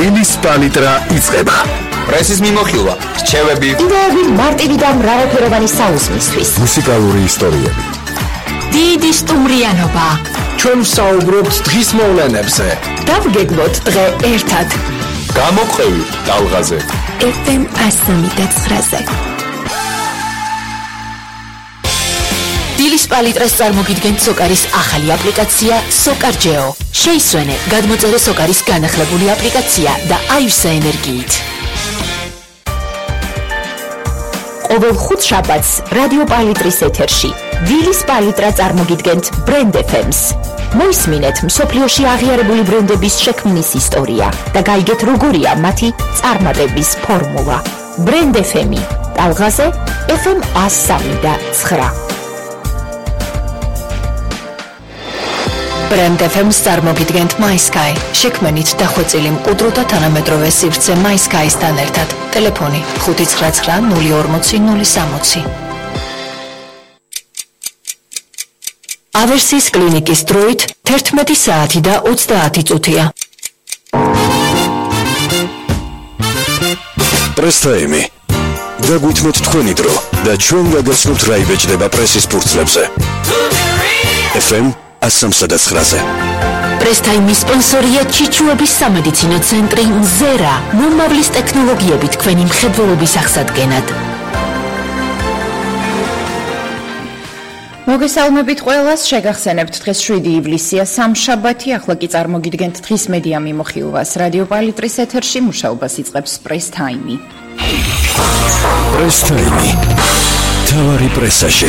დილის პალიტრა იწყება. პრესის მიმოხილვა, რჩევები, იდეები მარტივი და მრავალფეროვანი საუზმისთვის. მუსიკალური ისტორიები. დიდი სტუმრიანობა. ჩვენ ვსაუბრობთ დღის მოვლენებზე. დავგეგმოთ დღე ერთად. გამოყევი ტალღაზე. FM 103.9-ზე. დილის პალიტრას წარმოგიდგენთ სოკარის ახალი აპლიკაცია SOCAR-GEO. შეისვენე, გადმოწერე სოკარის განახლებული აპლიკაცია და აივსე ენერგიით. ყოველ ხუთშაბათს რადიო პალიტრის ეთერში დილის პალიტრა წარმოგიდგენთ ბრენდ FM-ს. მოისმინეთ მსოფლიოში აღიარებული ბრენდების შექმნის ისტორია და გაიგეთ როგორია მათი წარმატების ფორმულა. ბრენდ FM-ი ტალღაზე FM 103.9. ბრენდ FM-ს წარმოგიდგენთ MySky. შექმნით დახვეწილი მყუდრო და თანამედროვე სივრცე MySky-სთან ერთად. ტელეფონი 599 040 060. ავერსის კლინიკის დროით 11 საათი და 30 წუთია. პრესტაიმი. დაგვითმოთ თქვენი დრო და ჩვენ გაგაცნობთ რა იბეჭდება პრესის ფურცლებზე. FM 103.9-ზე. პრესტაიმის სპონსორია ჩიჩუების სამედიცინო ცენტრი მზერა. მომავლის ტექნოლოგიებით თქვენი მხედველობის აღსადგენად. მოგესალმებით ყველას, შეგახსენებთ დღეს 7 ივლისია, სამშაბათი, ახლა კი წარმოგიდგენთ დღის მედია მიმოხილვას. რადიო პალიტრის ეთერში მუშაობას იწყებს პრესტაიმი. პრესტაიმი. თავარი პრესაში.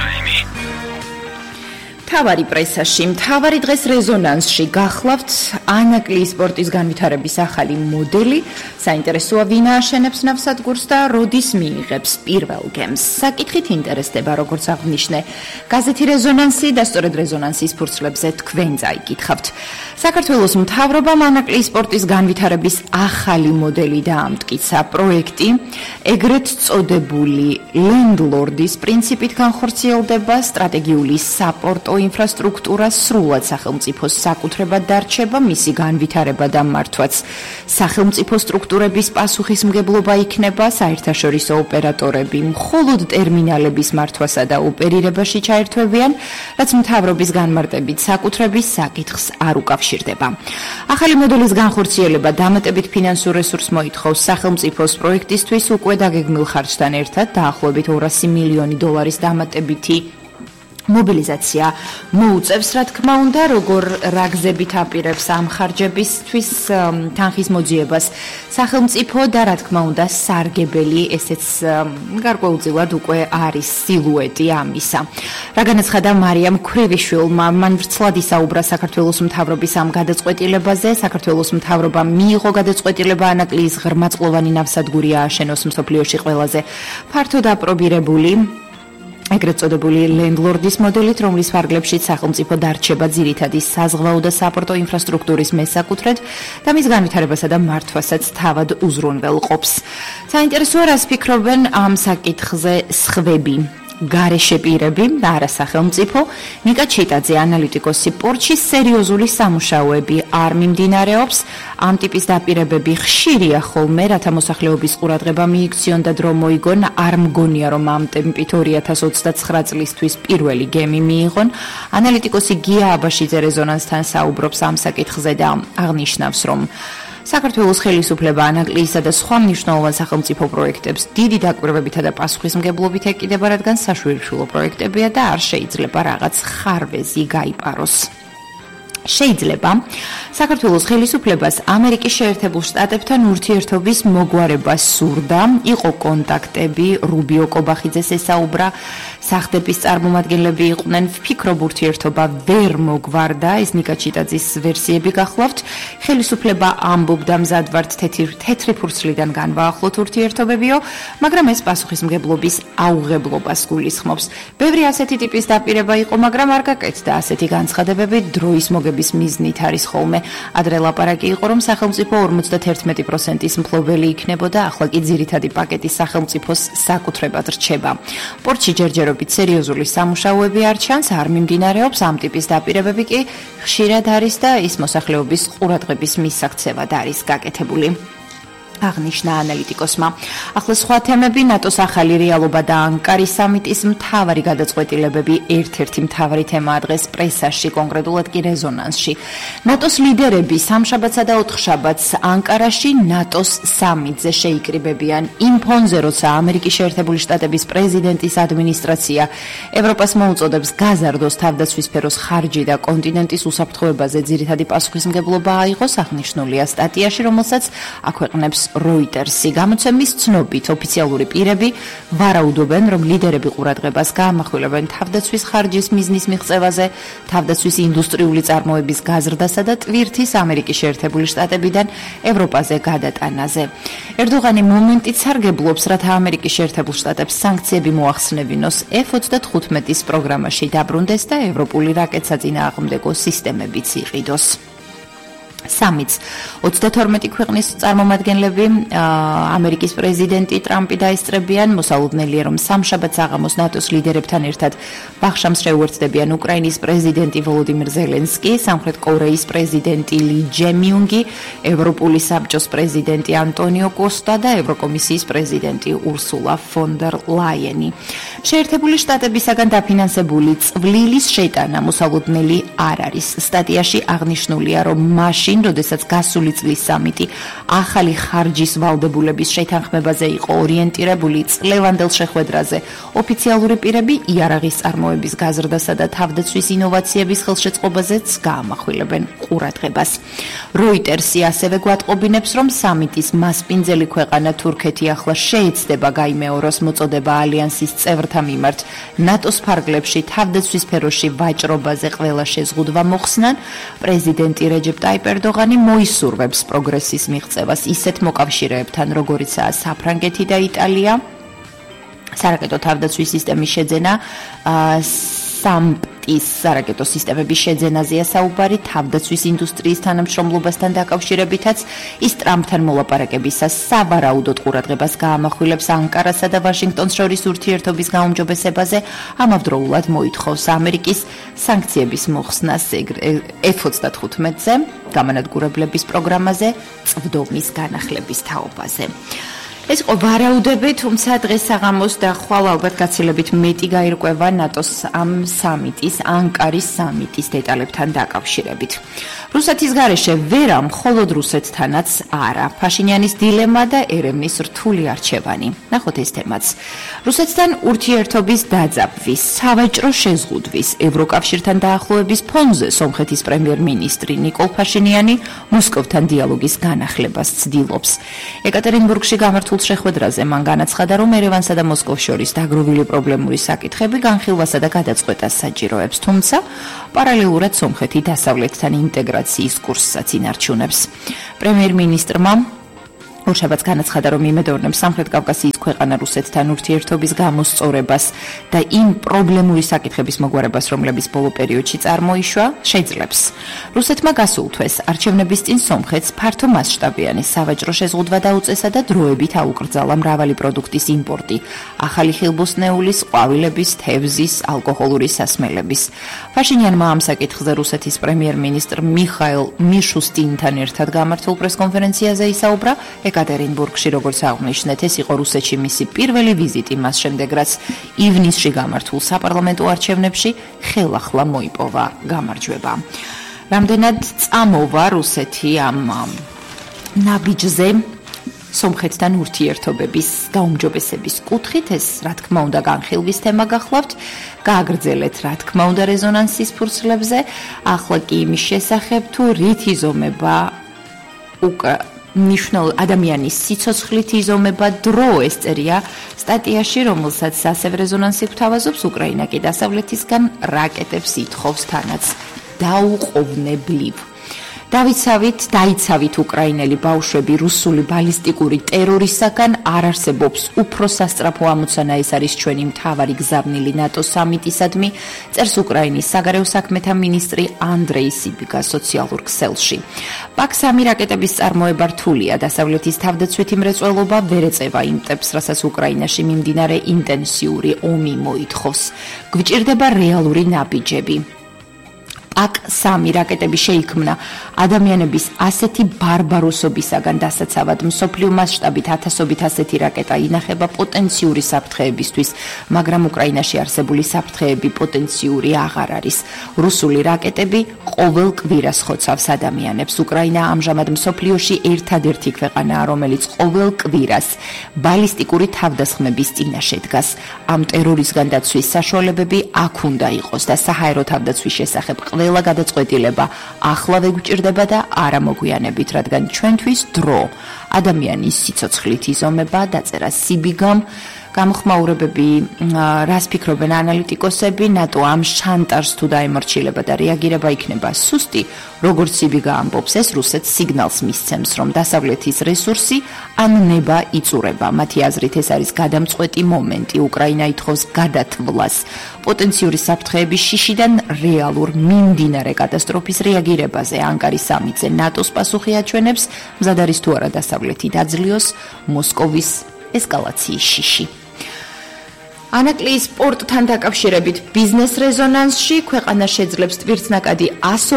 თავარი პრესაში, თავარი დღეს რეზონანსში გახლავთ ანაკლიის სპორტის განვითარების ახალი მოდელი. საინტერესოა ვინ ააშენებს ნავსადგურს და როდის მიიღებს პირველ გემს. საკითხით ინტერესდება, როგორც აღნიშნე გაზეთი რეზონანსი და სწორედ რეზონანსის ფურცლებზე თქვენ წაიკითხავთ. საქართველოს მთავრობამ ანაკლიის სპორტის განვითარების ახალი მოდელი დაამტკიცა. პროექტი ეგრეთ წოდებული ლენდლორდის პრინციპით განხორციელდება, სტრატეგიული საპორტო ინფრასტრუქტურა სრულად სახელმწიფოს საკუთრებად დარჩება, მისი განვითარება და მართვაც სახელმწიფო სტრუქტურების პასუხისმგებლობა იქნება, საერთაშორისო ოპერატორები მხოლოდ ტერმინალების მართვასა და ოპერირებაში ჩაერთვებიან, რაც მთავრობის განმარტებით საკუთრების საკითხს არ უკავშირდება. ახალი მოდელის განხორციელება დამატებით ფინანსურ რესურსს მოითხოვს სახელმწიფოს პროექტისთვის უკვე დაგეგმილ ხარჯთან ერთად დაახლოებით 200 მილიონი დოლარის დამატებითი მობილიზაცია მოუწევს, რა თქმა უნდა, როგორ რა გზებით აპირებს ამ ხარჯებისთვის თანხის მოძიებას სახელმწიფო და რა თქმა უნდა სარგებელი ესეც გარკვეულწილად უკვე არის სილუეტი ამისა. რა განაცხადა მარიამ ქვრივიშვილმა, მან ვრცლად ისაუბრა საქართველოს მთავრობის ამ გადაწყვეტილებაზე. საქართველოს მთავრობამ მიიღო გადაწყვეტილება ანაკლიის ღრმაწყლოვანი ნავსადგური ააშენოს მსოფლიოში ყველაზე ფართოდ აპრობირებული ეგრეთ წოდებული ლენდლორდის მოდელით, რომლის ფარგლებშიც სახელმწიფო დარჩება ძირითადი საზღვაო და საპორტო ინფრასტრუქტურის მესაკუთრედ და მის განვითარებასა და მართვასაც თავად უზრუნველყოფს. საინტერესოა, რას ფიქრობენ ამ საკითხზე სხვები. გარეშე პირები და არა სახელმწიფო. ნიკა ჩიტაძე, ანალიტიკოსი, პორჩის სერიოზული სამუშაოები არ მიმდინარეობს. ამ ტიპის დაპირებები ხშირია ხოლმე, რათა მოსახლეობის ყურადღება მიიქციონ და დრო მოიგონ. არ მგონია, რომ ამ ტემპით 2029 წლისთვის პირველი გემი მიიღონ. ანალიტიკოსი გია აბაშიძე რეზონანსთან საუბრობს ამ საკითხზე და აღნიშნავს, რომ საქართველოს ხელისუფლება ანაკლიისა და სხვა მნიშვნელოვან სახელმწიფო პროექტებს დიდი დაკვირვებითა და პასუხისმგებლობით ეკიდება, რადგან საშვილიშვილო პროექტებია და არ შეიძლება რაღაც ხარვეზი გაიპაროს. შეიძლება საქართველოს ხელისუფლებას ამერიკის შეერთებულ შტატებთან ურთიერთობის მოგვარება სურდა, იყო კონტაქტები, რუბიო კობახიძეს ესაუბრა, სახდების წარმომადგენლები იყვნენ, ვფიქრობ ურთიერთობა ვერ მოგვარდა, ეს ნიკა ჩიტაძის ვერსიები გახლავთ. ხელისუფლება ამბობდა მზად ვართ თეთრი ფურცლიდან განვაახლოთ ურთიერთობებიო, მაგრამ ეს პასუხისმგებლობის აუღებლობას გულისხმობს. ბევრი ასეთი ტიპის დაპირება იყო, მაგრამ არ გაკეთდა ასეთი განცხადებები დროის მოგების მიზნით არის ხოლმე. ადრე ლაპარაკი იყო, რომ სახელმწიფო 51%-ის მფლობელი იქნებოდა, ახლა კი ძირითადი პაკეტი სახელმწიფოს საკუთრებად რჩება. პორჩი ჯერჯერობით თანამედროვეობით სერიოზული სამუშაოები არ ჩანს, არ მიმდინარეობს, ამ ტიპის დაპირებები კი ხშირად არის და ის მოსახლეობის ყურადღების მისაქცევად არის გაკეთებული. აღნიშნა ანალიტიკოსმა. ახლა სხვა თემები, ნატოს ახალი რეალობა და ანკარის სამიტის მთავარი გადაწყვეტილებები ერთ-ერთი მთავარი თემაა დღეს პრესაში, კონკრეტულად კი რეზონანსში. ნატოს ლიდერები სამშაბათსა და ოთხშაბათს ანკარაში ნატოს სამიტზე შეიკრიბებიან იმ ფონზე, როცა ამერიკის შეერთებული შტატების პრეზიდენტის ადმინისტრაცია ევროპას მოუწოდებს გაზარდოს თავდაცვის სფეროს ხარჯი და კონტინენტის უსაფრთხოებაზე ძირითადი პასუხისმგებლობა აიღოს, აღნიშნულია სტატიაში, რომელსაც აქვეყნებს Reuters-ი. გამოცემის ცნობით ოფიციალური პირები ვარაუდობენ, რომ ლიდერები ყურადღებას გაამახვილებენ თავდაცვის ხარჯის მიზნის მიღწევაზე, თავდაცვის ინდუსტრიული წარმოების გაზრდასა და ტვირთის ამერიკის შეერთებული შტატებიდან ევროპაზე გადატანაზე. ერდოღანი მომენტით სარგებლობს, რათა ამერიკის შეერთებულ შტატებს სანქციები მოახსნევინოს F-35-ის პროგრამაში დაბრუნდეს და ევროპული რაკეტსაწინააღმდეგო სისტემებიც იყიდოს. სამიტს 32 ქვეყნის წარმომადგენლები ამერიკის პრეზიდენტი ტრამპი დაესწრებიან. მოსალოდნელია, რომ სამშაბათს აღამოს ნატოს ლიდერებთან ერთად ბახშამს შეუერთდებიან უკრაინის პრეზიდენტი ვოლოდიმირ ზელენსკი, სამხრეთ კორეის პრეზიდენტი ალი ჯემიუნგი, ევროპული საბჭოს პრეზიდენტი ანტონიო კოსტა და ევროკომისიის პრეზიდენტი ურსულა ფონ დერ ლაიენი. შეერთებული შტატებისაგან დაფინანსებული წვლილის შეტანა მოსალოდნელი არ არის. სტატიაში აღნიშნულია, რომ მაშინ როდესაც გასული წლის სამიტი ახალი ხარჯის ვალდებულების შეთანხმებაზე იყო ორიენტირებული წლევანდელ შეხვედრაზე, ოფიციალური პირები იარაღის წარმოების გაზრდასა და თავდაცვის ინოვაციების ხელშეწყობაზეც გაამახვილებენ ყურადღებას. Reuters-ი ასევე გვატყობინებს, რომ სამიტის მასპინძელი ქვეყანა თურქეთი ახლა შეეცდება გაიმეოროს მოწოდება ალიანსის წევრთა მიმართ ნატოს ფარგლებში თავდაცვის სფეროში ვაჭრობაზე ყველა შეზღუდვა მოხსნან. პრეზიდენტი რეჯეპ ტაიპ ერდოღანი მოისურვებს პროგრესის მიღწევას ისეთ მოკავშირეებთან, როგორიცაა საფრანგეთი და იტალია. სარაკეტო თავდაცვის სისტემის შეძენა სამპტის სარაკეტო სისტემების შეძენაზეა საუბარი, თავდაცვის ინდუსტრიის თანამშრომლობასთან დაკავშირებითაც ის ტრამპთან მოლაპარაკებისას სავარაუდოდ ყურადღებას გაამახვილებს ანკარასა და ვაშინგტონს შორის ურთიერთობის გაუმჯობესებაზე, ამავდროულად მოითხოვს ამერიკის სანქციების მოხსნას F-35-ზე, გამანადგურებლების პროგრამაზე, წვდომის განახლების თაობაზე. ეს იყო ვარაუდები, თუმცა დღეს საღამოს და ხვალ ალბათ გაცილებით მეტი გაირკვევა ნატოს ამ სამიტის, ანკარის სამიტის დეტალებთან დაკავშირებით. რუსეთის გარეშე ვერა მხოლოდ რუსეთთანაც არა. ფაშინიანის დილემა და ერევნის რთული არჩევანი. ნახოთ ეს თემაც. რუსეთთან ურთიერთობის დაძაბვის, სავაჭრო შეზღუდვის, ევროკავშირთან დაახლოების ფონზე სომხეთის პრემიერ-მინისტრი ნიკოლ ფაშინიანი მოსკოვთან დიალოგის განახლებას ცდილობს. ეკატერინბურგში გამართულ შეხვედრაზე მან განაცხადა, რომ ერევანსა და მოსკოვს შორის დაგროვილი პრობლემური საკითხები განხილვასა და გადაწყვეტას საჭიროებს, თუმცა პარალელურად სომხეთი დასავლეთთან ინტეგრაციის კურსსაც ინარჩუნებს. პრემიერ-მინისტრმა ორშაბათს განაცხადა, რომ იმედოვნებს სამხრეთ კავკასიის ქვეყანა რუსეთთან ურთიერთობის გამოსწორებას და იმ პრობლემური საკითხების მოგვარებას, რომლებიც ბოლო პერიოდში წარმოიშვა, შეძლებს. რუსეთმა გასულ თვეს არჩევნების წინ სომხეთს ფართო მასშტაბიანი სავაჭრო შეზღუდვა დაუწესა და დროებით აუკრძალა მრავალი პროდუქტის იმპორტი, ახალი ხილბოსნეულის, ყვავილების, თევზის, ალკოჰოლური სასმელების. ფაშინიანმა ამ საკითხზე რუსეთის პრემიერ-მინისტრ მიხაილ მიშუსტინთან ერთად გამართულ პრესკონფერენციაზე ისაუბრა. ეკატერინბურგში, როგორც აღნიშნეთ, ეს იყო რუსეთში მისი პირველი ვიზიტი მას შემდეგ, რაც ივნისში გამართულ საპარლამენტო არჩევნებში ხელახლა მოიპოვა გამარჯვება. რამდენად წამოვა რუსეთი ამ ნაბიჯზე სომხეთთან ურთიერთობების გაუმჯობესების კუთხით, ეს რა თქმა უნდა განხილვის თემა გახლავთ, გააგრძელეთ რა თქმა უნდა რეზონანსის ფურცლებზე, ახლა კი იმის შესახებ თუ რით იზომება ადამიანის სიცოცხლით იზომება დრო, ეს წერია სტატიაში, რომელსაც ასევე რეზონანსი გვთავაზობს. უკრაინა კი დასავლეთისგან რაკეტებს ითხოვს თანაც დაუყოვნებლივ. დაიცავით უკრაინელი ბავშვები რუსული ბალისტიკური ტერორისაგან არ არსებობს უფრო სასწრაფო ამოცანა ეს არის ჩვენი მთავარი გზავნილი ნატოს სამიტისადმი წერს უკრაინის საგარეო საქმეთა მინისტრი ანდრეი სიბიგა სოციალურ ქსელში. პაკ-3 რაკეტების წარმოება რთულია, დასავლეთის თავდაცვითი მრეწველობა ვერ ეწევა იმ ტემპს, რასაც უკრაინაში მიმდინარე ინტენსიური ომი მოითხოვს. გვჭირდება რეალური ნაბიჯები. პაკ-3 რაკეტები შეიქმნა ადამიანების ასეთი ბარბაროსობისაგან დასაცავად მსოფლიო მასშტაბით ათასობით ასეთი რაკეტა ინახება პოტენციური საფრთხეებისთვის, მაგრამ უკრაინაში არსებული საფრთხეები პოტენციური აღარ არის. რუსული რაკეტები ყოველ კვირას ხოცავს ადამიანებს. უკრაინა ამჟამად მსოფლიოში ერთადერთი ქვეყანაა, რომელიც ყოველ კვირას ბალისტიკური თავდასხმების წინაშე დგას. ამ ტერორისგან დაცვის საშუალებები აქ უნდა იყოს და საჰაერო თავდაცვის შესახებ ყველა გადაწყვეტილება ახლავე გვჭირდება და არა მოგვიანებით, რადგან ჩვენთვის დრო ადამიანის სიცოცხლით იზომება, დაწერა სიბიგამ. გამოხმაურებები, რას ფიქრობენ ანალიტიკოსები, ნატო ამ შანტაჟს თუ დაემორჩილება და რეაგირება იქნება სუსტი, როგორც სიბიგა ამბობს, ეს რუსეთს სიგნალს მისცემს, რომ დასავლეთის რესურსი ან ნება იწურება. მათი აზრით ეს არის გადამწყვეტი მომენტი, უკრაინა ითხოვს გადათვლას. პოტენციური საფრთხეების შიშიდან რეალურ მიმდინარე კატასტროფის რეაგირებაზე ანკარის სამიტზე ნატოს პასუხი აჩვენებს, მზად არის თუ არა დასავლეთი დაძლიოს მოსკოვის ესკალაციის შიში. ანაკლიის პორტთან დაკავშირებით ბიზნეს რეზონანსში ქვეყანა შეძლებს ტვირთნაკადი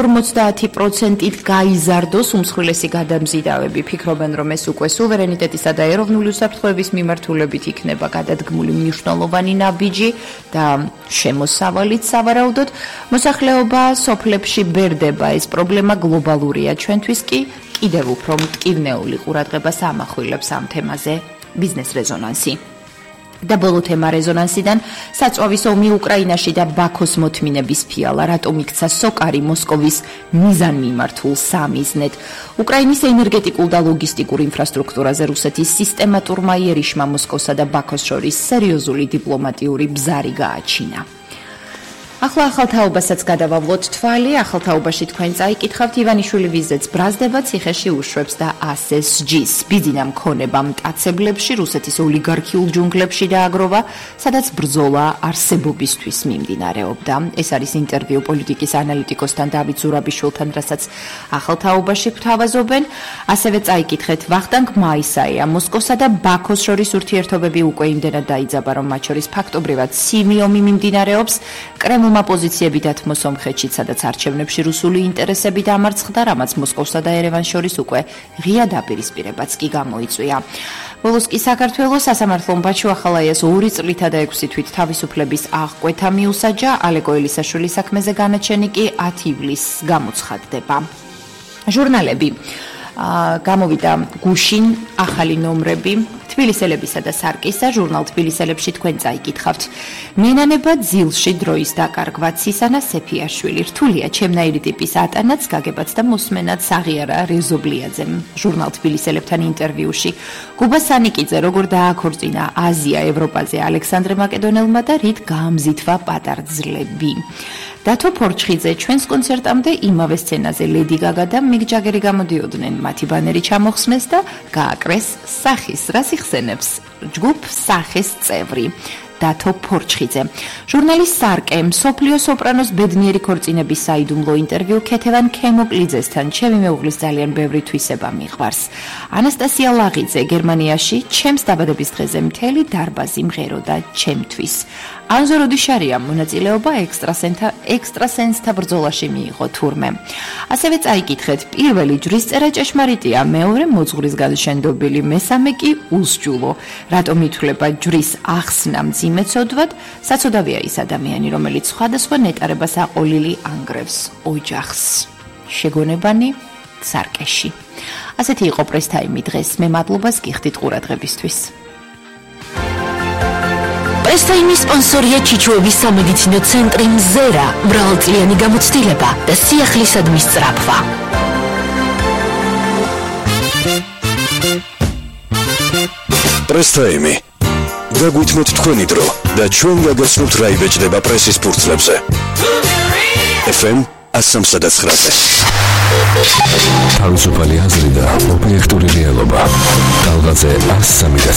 150%-ით გაიზარდოს უმსხვილესი გადამზიდავები. ფიქრობენ, რომ ეს უკვე სუვერენიტეტისა და ეროვნული უსაფრთხოების მიმართულებით იქნება გადადგმული მნიშვნელოვანი ნაბიჯი და შემოსავალით სავარაუდოდ. მოსახლეობა სოფლებში ბერდება, ეს პრობლემა გლობალურია, ჩვენთვის კი კიდევ უფრო მტკივნეული ყურადღებას ამახვილებს ამ თემაზე ბიზნეს რეზონანსი. და ბოლო თემა რეზონანსიდან საწვავის ომი უკრაინაში და ბაქოს მოთმინების ფიალა, რატომ იქცა სოკარი მოსკოვის მიზანმიმართულ სამიზნედ. უკრაინის ენერგეტიკულ და ლოგისტიკურ ინფრასტრუქტურაზე რუსეთის სისტემატურმა იერიშმა მოსკოვსა და ბაქოს შორის სერიოზული დიპლომატიური ბზარი გააჩინა. ახლა ახალთაობასაც გადავავლოთ თვალი, ახალთაობაში თქვენ წაიკითხავთ ივანიშვილი ვიზეთს ბრაზდება, ციხეში უშვებს და ასეს ჯის. ბიძინა მქონება მტაცებლებში, რუსეთის ოლიგარქიულ ჯუნგლებში დააგროვა, სადაც ბრძოლა არსებობისთვის მიმდინარეობდა. ეს არის ინტერვიუ პოლიტიკის ანალიტიკოსთან დავით ზურაბიშვილთან, რასაც ახალთაობაში გვთავაზობენ. ასევე წაიკითხეთ ვახტანგ მაისაია, მოსკოვსა და ბაქოს შორის ურთიერთობები უკვე იმდენად დაიძაბა, რომ მათ შორის ფაქტობრივად ცივი ომი მიმდინარეობს. კრემლმა პოზიციები დათმო სომხეთში, სადაც არჩევნებში რუსული ინტერესები დამარცხდა, რამაც მოსკოვსა და ერევანს შორის უკვე ღია დაპირისპირებაც კი გამოიწვია. ბოლოს კი საქართველოს სასამართლომ ბაჩუ ახალაიას 2 წლითა და 6 თვით თავისუფლების აღკვეთა მიუსაჯა, ალეკო ელისაშვილის საქმეზე განაჩენი კი 10 ივლისს გამოცხადდება. ჟურნალები გამოვიდა გუშინ ახალი ნომრები თბილისელებისა და სარკისა, ჟურნალ თბილისელებში თქვენ წაიკითხავთ. მენანება ძილში დროის დაკარგვა ცისანა სეფიაშვილი, რთულია ჩემნაირი ტიპის ატანაც, გაგებაც და მოსმენაც აღიარა რეზობლიაძემ. ჟურნალ თბილისელებთან ინტერვიუში გუბა სანიკიძე როგორ დააქორწინა აზია ევროპაზე ალექსანდრე მაკედონელმა და რით გაამზითვა პატარძლები. დათო ფორჩხიძე ჩვენს კონცერტამდე იმავე სცენაზე ლედი გაგა და მიკ ჯაგერი გამოდიოდნენ, მათი ბანერი ჩამოხსნეს და გააკრეს სახის, რას იხსენებს ჯგუფ სახის წევრი დათო ფორჩხიძე. ჟურნალის სარკე მსოფლიო სოპრანოს ბედნიერი ქორწინების საიდუმლო ინტერვიუ ქეთევან ქემოკლიძესთან, ჩემი მეუღლის ძალიან ბევრი თვისება მიყვარს. ანასტასია ლაღიძე გერმანიაში ჩემს დაბადების დღეზე მთელი დარბაზი მღერო და ჩემთვის. ანზო როდიშარიამ მონაწილეობა ექსტრასენსთა ბრძოლაში მიიღო თურმე. ასევე წაიკითხეთ, პირველი ჯვრისწერა ჭეშმარიტია, მეორე მოძღვრისგან შენდობილი, მესამე კი უსჯულო. რატომ ითვლება ჯვრის ახსნა მძიმეცოდვად? საცოდავია ის ადამიანი, რომელიც სხვადასხვა ნეტარებას აყოლილი ანგრევს ოჯახს. შეგონებანი სარკეში. ასეთი იყო პრესტაიმი დღეს. მე მადლობას გიხდით ყურადღებისთვის. პრესტაიმის სპონსორია ჩიჩუების სამედიცინო ცენტრი მზერა, მრავალწლიანი გამოცდილება და სიახლისადმი სწრაფვა. პრესტაიმი. დაგვითმოთ თქვენი დრო და ჩვენ გაგაცნობთ რა იბეჭდება პრესის ფურცლებზე. FM 103-ზე. თავისუფალი აზრი და ობიექტური რეალობა. ტალღაზე 103